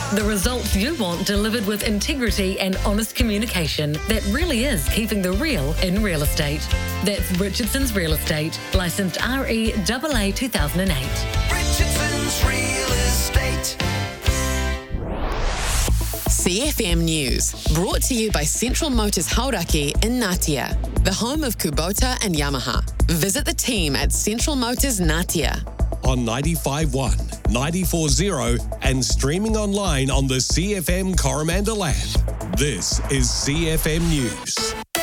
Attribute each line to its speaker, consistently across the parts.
Speaker 1: The results you want delivered with integrity and honest communication that really is keeping the real in real estate. That's Richardson's Real Estate, licensed REAA 2008.
Speaker 2: Richardson's Real Estate.
Speaker 3: CFM News, brought to you by Central Motors Hauraki in Ngatea, the home of Kubota and Yamaha. Visit the team at Central Motors Ngatea.
Speaker 4: On 95.1, 94.0 and streaming online on the CFM Coromandel app. This is CFM News.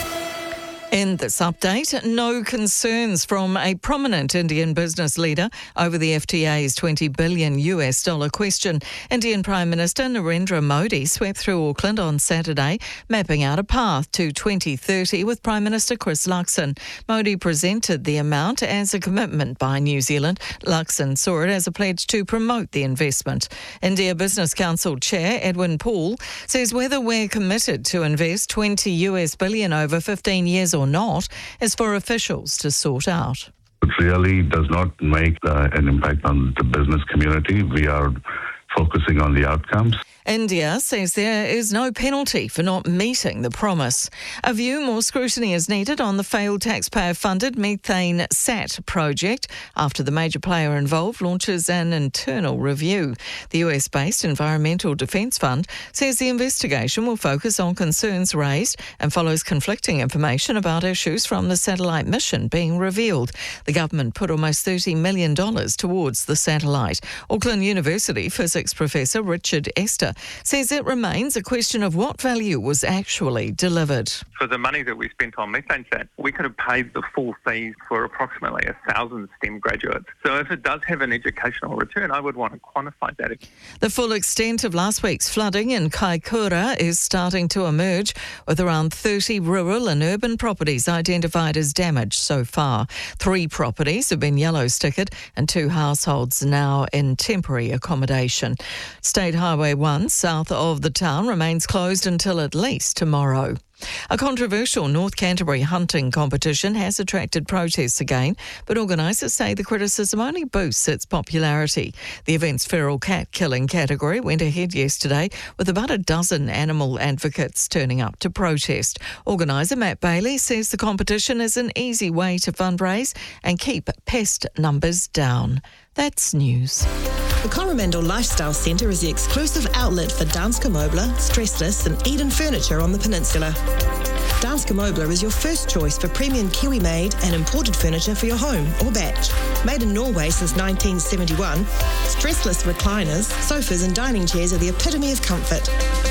Speaker 5: In this update, no concerns from a prominent Indian business leader over the FTA's $20 billion question. Indian Prime Minister Narendra Modi swept through Auckland on Saturday, mapping out a path to 2030 with Prime Minister Chris Luxon. Modi presented the amount as a commitment by New Zealand. Luxon saw it as a pledge to promote the investment. India Business Council Chair Edwin Paul says whether we're committed to invest $20 billion over 15 years or not is for officials to sort out.
Speaker 6: It really does not make an impact on the business community. We are focusing on the outcomes.
Speaker 5: India says there is no penalty for not meeting the promise. A view more scrutiny is needed on the failed taxpayer-funded methane SAT project after the major player involved launches an internal review. The US-based Environmental Defence Fund says the investigation will focus on concerns raised and follows conflicting information about issues from the satellite mission being revealed. The government put almost $30 million towards the satellite. Auckland University physics professor Richard Esther says it remains a question of what value was actually delivered.
Speaker 7: For the money that we spent on MethaneSat, we could have paid the full fees for approximately 1,000 STEM graduates. So if it does have an educational return, I would want to quantify that.
Speaker 5: The full extent of last week's flooding in Kaikoura is starting to emerge, with around 30 rural and urban properties identified as damaged so far. 3 properties have been yellow-stickered and 2 households now in temporary accommodation. State Highway 1 south of the town remains closed until at least tomorrow. A controversial North Canterbury hunting competition has attracted protests again, but organisers say the criticism only boosts its popularity. The event's feral cat killing category went ahead yesterday, with about a dozen animal advocates turning up to protest. Organiser Matt Bailey says the competition is an easy way to fundraise and keep pest numbers down. That's news.
Speaker 8: The Coromandel Lifestyle Centre is the exclusive outlet for Danske Møbler, Stressless and Eden Furniture on the peninsula. Danske Møbler is your first choice for premium Kiwi-made and imported furniture for your home or batch. Made in Norway since 1971, stressless recliners, sofas and dining chairs are the epitome of comfort.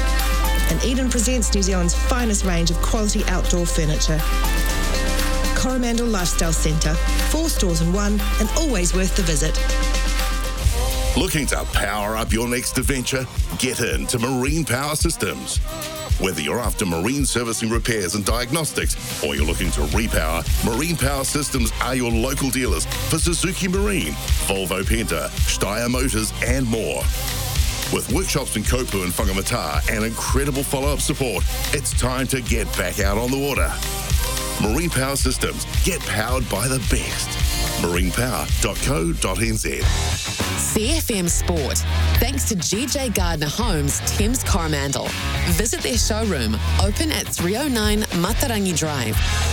Speaker 8: And Eden presents New Zealand's finest range of quality outdoor furniture. Coromandel Lifestyle Centre, 4 stores in 1 and always worth the visit.
Speaker 9: Looking to power up your next adventure? Get into Marine Power Systems. Whether you're after marine servicing, repairs and diagnostics, or you're looking to repower, Marine Power Systems are your local dealers for Suzuki Marine, Volvo Penta, Steyr Motors and more. With workshops in Kopu and Whangamata and incredible follow-up support, it's time to get back out on the water. Marine Power Systems. Get powered by the best. marinepower.co.nz.
Speaker 3: CFM Sport, thanks to GJ Gardner Homes, Thames Coromandel. Visit their showroom, open at 309 Matarangi Drive.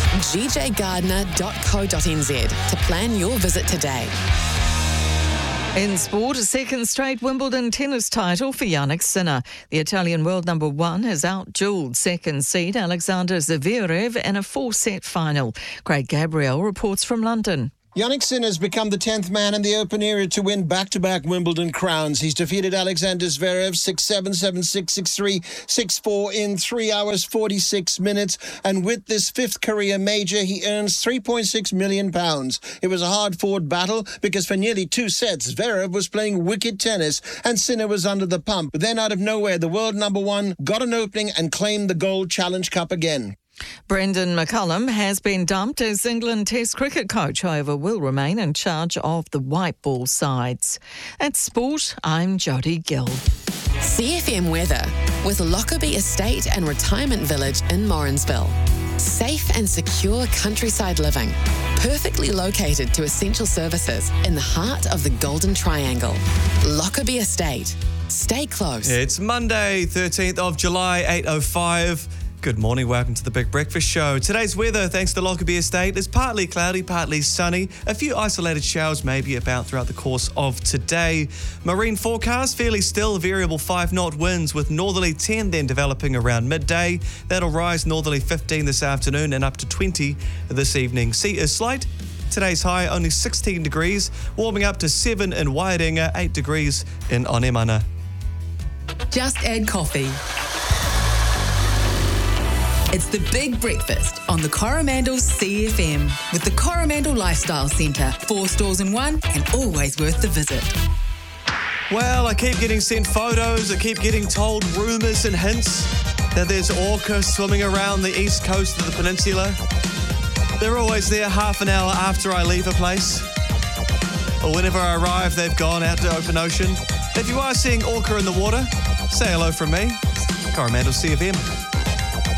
Speaker 3: gjgardner.co.nz to plan your visit today.
Speaker 5: In sport, a second straight Wimbledon tennis title for Jannik Sinner. The Italian world number 1 has out-duelled second seed Alexander Zverev in a 4-set final. Craig Gabriel reports from London.
Speaker 10: Jannik Sinner has become the 10th man in the Open era to win back-to-back Wimbledon crowns. He's defeated Alexander Zverev 6-7, 7-6, 6-3, 6-4 in 3 hours, 46 minutes. And with this 5th career major, he earns £3.6 million. It was a hard-fought battle because for nearly 2 sets, Zverev was playing wicked tennis and Sinner was under the pump. But then out of nowhere, the world number 1 got an opening and claimed the Gold Challenge Cup again.
Speaker 5: Brendan McCullum has been dumped as England Test cricket coach, however will remain in charge of the white ball sides. At Sport, I'm Jodie Gill.
Speaker 3: CFM weather with Lockerbie Estate and Retirement Village in Morrinsville. Safe and secure countryside living, perfectly located to essential services in the heart of the Golden Triangle. Lockerbie Estate. stay close.
Speaker 11: It's Monday, 13th of July, 8:05. Good morning, welcome to the Big Breakfast Show. Today's weather, thanks to Lockerbie Estate, is partly cloudy, partly sunny. A few isolated showers may be about throughout the course of today. Marine forecast, fairly still, variable 5-knot winds with northerly 10 then developing around midday. That'll rise northerly 15 this afternoon and up to 20 this evening. Sea is slight. Today's high only 16 degrees, warming up to 7 in Wairinga, 8 degrees in Onemana.
Speaker 12: Just add coffee. It's the Big Breakfast on the Coromandel CFM with the Coromandel Lifestyle Centre. 4 stores in one and always worth the visit.
Speaker 11: Well, I keep getting sent photos, I keep getting told rumours and hints that there's orcas swimming around the east coast of the peninsula. They're always there half an hour after I leave a place. Or whenever I arrive, they've gone out to open ocean. If you are seeing orca in the water, say hello from me, Coromandel CFM.